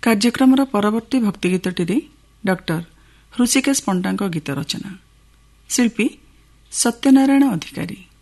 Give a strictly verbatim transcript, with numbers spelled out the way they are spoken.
କାର୍ଯ୍ୟକ୍ରମର ପରବର୍ତ୍ତୀ ଭକ୍ତି ଗୀତଟିରେ ଡକ୍ଟର ହୃଷିକେଶ ପଣ୍ଡାଙ୍କ ଗୀତ ରଚନା, ଶିଳ୍ପୀ ସତ୍ୟନାରାୟଣ ଅଧିକାରୀ।